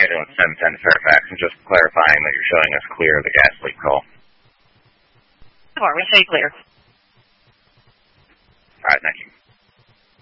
you doing? 710 Fairfax. I'm just clarifying that you're showing us clear of the gas leak call. Sure, we show you clear. All right, thank you.